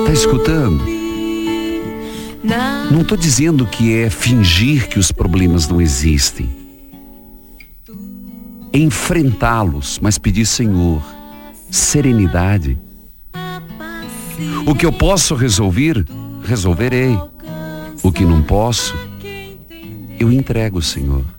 Tá escutando? Não estou dizendo que é fingir que os problemas não existem. É enfrentá-los, mas pedir, Senhor, serenidade. O que eu posso resolver, resolverei. O que não posso, eu entrego, Senhor.